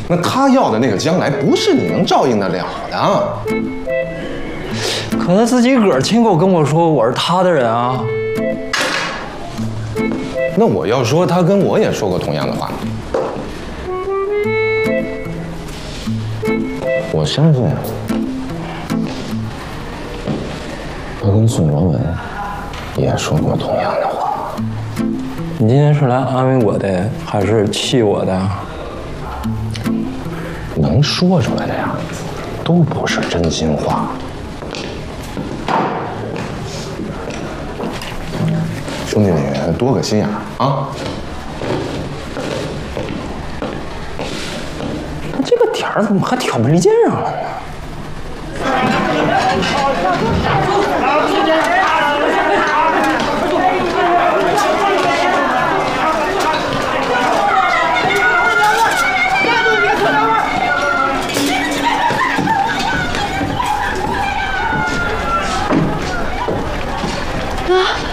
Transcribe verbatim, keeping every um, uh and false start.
那他要的那个将来，不是你能照应得了的。 可他自己个儿亲口跟我说我是他的人啊。 那我要说，他跟我也说过同样的话。我相信，他跟宋哲文也说过同样的话。 你今天是来安慰我的，还是气我的？ 能说出来的呀，都不是真心话。兄弟，你多个心眼儿啊！ 他这个点儿怎么还挑眉剑上了呢？ 啊！